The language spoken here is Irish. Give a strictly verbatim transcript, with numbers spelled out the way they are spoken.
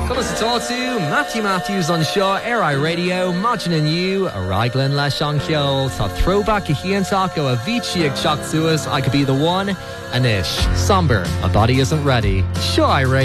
Colas atáú Matthew Matthews an seo Ar I Radio Majin aniu a raglan leis an ceol tá throwback a chiantach go a bhí ag teach suas I could be the one and ish somber a body isn't ready seo I Radio